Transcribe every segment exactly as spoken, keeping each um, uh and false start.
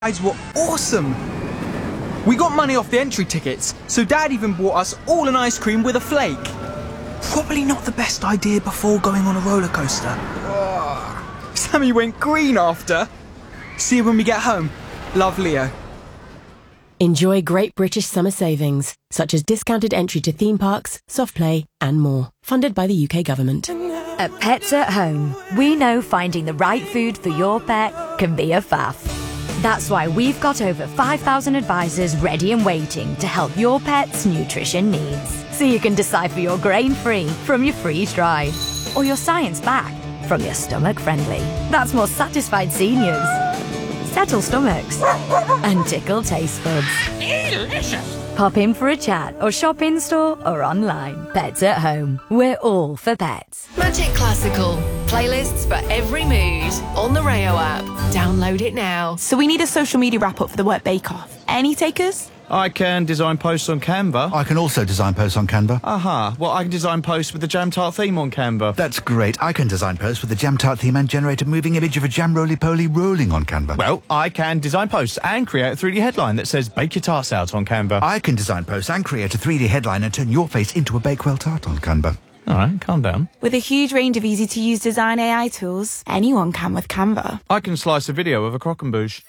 rides were awesome. We got money off the entry tickets, so Dad even bought us all an ice cream with a flake. Probably not the best idea before going on a roller coaster. Oh. Sammy went green after. See you when we get home. Love, Leo. Enjoy great British summer savings, such as discounted entry to theme parks, soft play and more. Funded by the U K government. At Pets at Home, we know finding the right food for your pet can be a faff. That's why we've got over five thousand advisors ready and waiting to help your pet's nutrition needs. So you can decipher your grain-free from your freeze-dried, or your science-back from your stomach-friendly. That's more satisfied seniors, settle stomachs, and tickle taste buds. Delicious! Pop in for a chat or shop in-store or online. Pets at Home. We're all for pets. Magic Classical. Playlists for every mood. On the Rayo app. Download it now. So we need a social media wrap-up for the Work Bake-Off. Any takers? I can design posts on Canva. I can also design posts on Canva. Aha. Well, I can design posts with the Jam Tart theme on Canva. That's great. I can design posts with the Jam Tart theme and generate a moving image of a jam roly-poly rolling on Canva. Well, I can design posts and create a three D headline that says Bake Your Tarts Out on Canva. I can design posts and create a three D headline and turn your face into a Bakewell tart on Canva. All right, calm down. With a huge range of easy-to-use design A I tools, anyone can with Canva. I can slice a video of a croquembouche.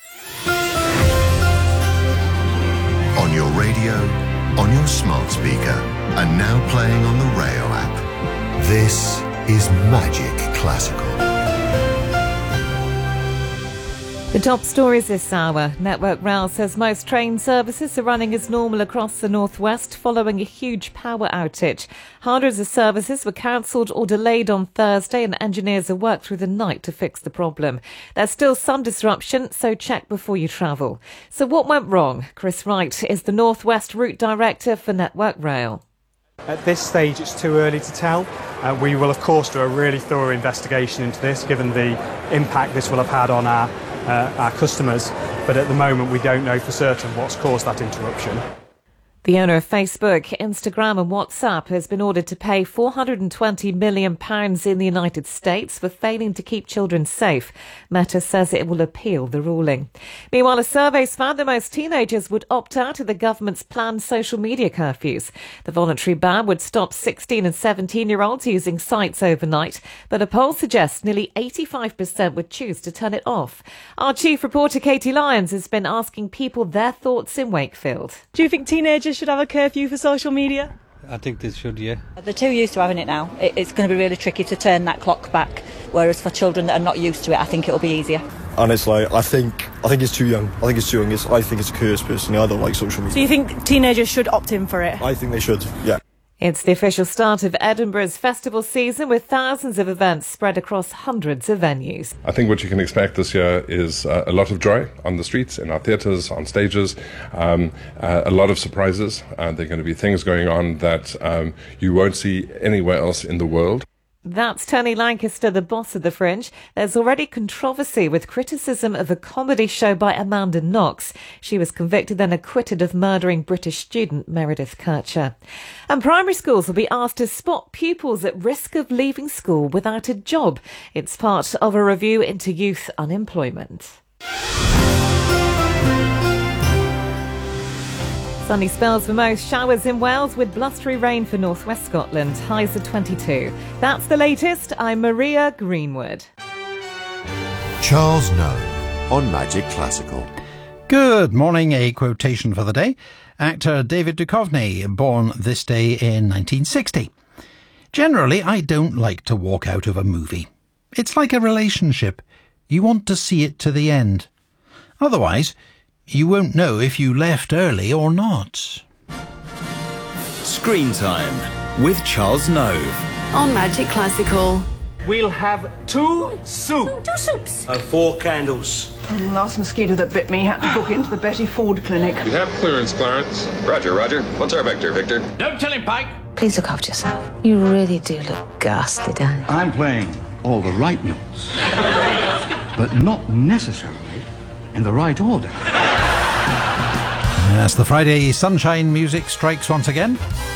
On your radio, on your smart speaker, and now playing on the Rayo app. This is Magic Classical. The top stories this hour. Network Rail says most train services are running as normal across the northwest following a huge power outage. Hundreds of services were cancelled or delayed on Thursday, and engineers have worked through the night to fix the problem. There's still some disruption, so check before you travel. So what went wrong? Chris Wright is the Northwest Route Director for Network Rail. At this stage, it's too early to tell. Uh, we will, of course, do a really thorough investigation into this, given the impact this will have had on our Uh, our customers, but at the moment we don't know for certain what's caused that interruption. The owner of Facebook, Instagram and WhatsApp has been ordered to pay four hundred twenty million pounds in the United States for failing to keep children safe. Meta says it will appeal the ruling. Meanwhile, a survey's found that most teenagers would opt out of the government's planned social media curfews. The voluntary ban would stop sixteen and seventeen-year-olds using sites overnight, but a poll suggests nearly eighty-five percent would choose to turn it off. Our chief reporter, Katie Lyons, has been asking people their thoughts in Wakefield. Do you think teenagers should have a curfew for social media? I think they should, yeah. They're too used to having it now. It's going to be really tricky to turn that clock back, whereas for children that are not used to it, I think it'll be easier. Honestly, I think I think it's too young. I think it's too young. It's, I think it's a curse, personally. I don't like social media. So you think teenagers should opt in for it? I think they should, yeah. It's the official start of Edinburgh's festival season, with thousands of events spread across hundreds of venues. I think what you can expect this year is uh, a lot of joy on the streets, in our theatres, on stages, um, uh, a lot of surprises. Uh, there are going to be things going on that um, you won't see anywhere else in the world. That's Tony Lancaster, the boss of the Fringe. There's already controversy with criticism of a comedy show by Amanda Knox. She was convicted and acquitted of murdering British student Meredith Kircher. And primary schools will be asked to spot pupils at risk of leaving school without a job. It's part of a review into youth unemployment. Sunny spells for most, showers in Wales with blustery rain for northwest Scotland, highs of twenty-two. That's the latest. I'm Maria Greenwood. Charles Noe on Magic Classical. Good morning. A quotation for the day. Actor David Duchovny, born this day in nineteen sixty. Generally, I don't like to walk out of a movie. It's like a relationship. You want to see it to the end. Otherwise, you won't know if you left early or not. Screen Time with Charles Nove on Magic Classical. We'll have two soups. Two soups. And four candles. The last mosquito that bit me had to book into the Betty Ford clinic. You have clearance, Clarence. Roger, Roger. What's our vector, Victor? Don't tell him, Pike. Please look after yourself. You really do look ghastly, darling. I'm playing all the right notes, but not necessarily in the right order. As the Friday sunshine music strikes once again,